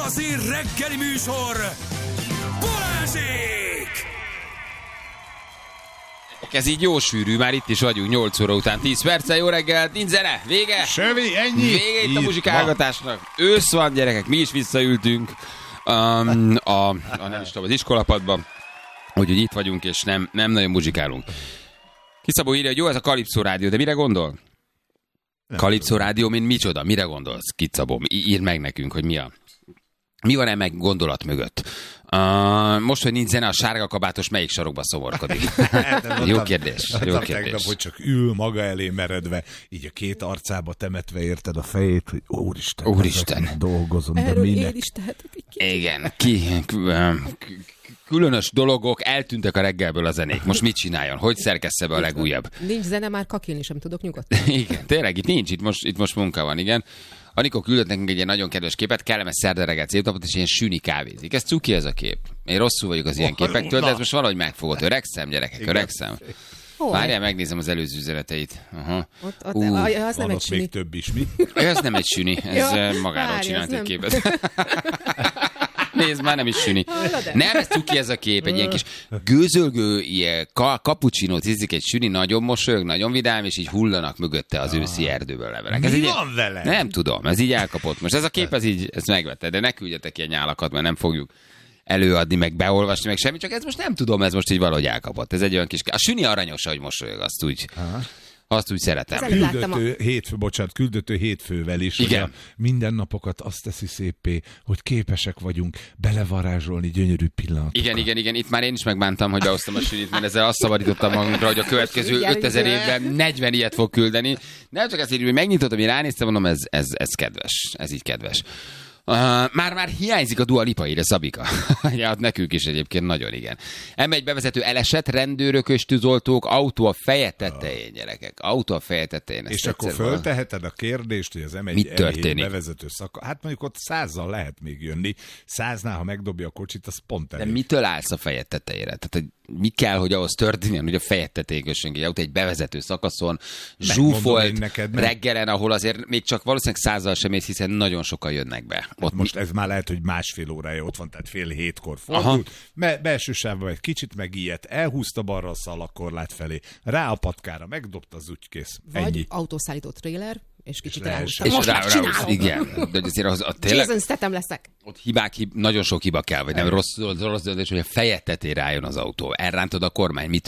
igazi reggeli műsor, Balázsék! Ez így jó sűrű, már itt is vagyunk 8 óra után 10 perccel. Jó reggelt, nincs zene, vége! Semmi, ennyi! Vége itt a muzsikálgatásnak. Ősz van, gyerekek, mi is visszaültünk nem is tudom, az iskolapadban, úgyhogy itt vagyunk, és nem nagyon muzsikálunk. Kiszabó írja, hogy jó, ez a Kalipszó rádió, de mire gondol? Kalipszó rádió, mint micsoda? Mire gondolsz, Kicabó? Írd meg nekünk, hogy mi van-e meg gondolat mögött? Most, hogy nincs zene, a sárga kabátos melyik sarokba szomorkodik? Jó kérdés. Jó kérdés. Tegnap, hogy csak ül maga elé meredve, így a két arcába temetve érted a fejét, hogy Úristen. Dolgozom, de minek? Igen, különös dolgok eltűntek a reggelből a zenék. Most mit csináljon? Hogy szerkessze be a legújabb? Nincs zene, már kakilni sem tudok nyugodtan. Igen, tényleg, itt most munka van, igen. Anikó küldött nekünk egy ilyen nagyon kedves képet, kellemes szerda reggel szépnapot, és ilyen süni kávézik. Ez cuki ez a kép. Én rosszul vagyok az ilyen képektől, de ez most valahogy megfogott. Öregszem, gyerekek, öregszem. Várjál, megnézem az előző üzeneteit. Aha. Az nem egy süni. Még több is, mi? Ez nem egy süni, ez magáról csinált egy képet. Nézd, már nem is süni. Nem, ez cuki ez a kép, egy ilyen kis gőzölgő, ilyen kapucsinót ízik egy süni, nagyon mosolyog, nagyon vidám, és így hullanak mögötte az őszi erdőből levelek. Mi van vele? Nem tudom, ez így elkapott most. Ez a kép, ez megvette, de ne küldjetek ilyen nyálakat, mert nem fogjuk előadni, meg beolvasni, meg semmi, csak ez most nem tudom, ez most így valahogy elkapott. Ez egy olyan kis... A süni aranyos, ahogy mosolyog, azt úgy szeretem. Küldötő hétfővel is. Igen. Mindennapokat azt teszi szépé, hogy képesek vagyunk belevarázsolni gyönyörű pillanatokat. Igen. Itt már én is megbántam, hogy behoztam a sünit, mert ezzel azt szabadítottam magunkra, hogy a következő 5000 évben 40 ilyet fog küldeni. Nem csak azt írjuk, hogy megnyitottam, én ránéztem, mondom, ez kedves. Ez így kedves. Már hiányzik a Dua Lipa, írja Szabika. Ja, nekünk is egyébként nagyon igen. M1 bevezető elesett, rendőrök és tűzoltók, autó a feje tetején, gyerekek. Autó a feje tetején. És akkor fölteheted a kérdést, hogy az M1 bevezető szaka. Hát mondjuk ott 100-zal lehet még jönni. 100-nál, ha megdobja a kocsit, az pont elég. De mitől állsz a fejed tetejére? Tehát, mi kell, hogy ahhoz történjen, hogy a fejed tetején kössünk egy autó egy bevezető szakaszon, zsúfolt reggelen, ahol azért még csak valószínűleg 100-zal sem ész, hiszen nagyon sokan jönnek be. Ott most ez már lehet, hogy másfél órája ott van, tehát 6:30 fordult. Belső sávban egy kicsit megijedt, elhúzta balra a szalagkorlát felé, rá a patkára, megdobta az ügykész. Ennyi. Vagy autószállító tréler, és kicsit ráhúzta. És ráhúzta, igen. De azért tényleg... Jason Statham leszek. Ott nagyon sok hiba kell, vagy nem rossz döntés, hogy a fejed tetején rájön az autó. Elrántod a kormány,